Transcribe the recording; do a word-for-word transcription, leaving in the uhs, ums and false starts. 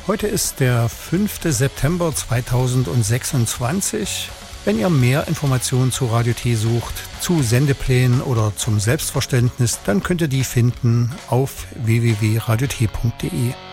Heute ist der fünfte September zweitausendsechsundzwanzig. Wenn ihr mehr Informationen zu Radio T sucht, zu Sendeplänen oder zum Selbstverständnis, dann könnt ihr die finden auf w w w punkt radio t punkt d e.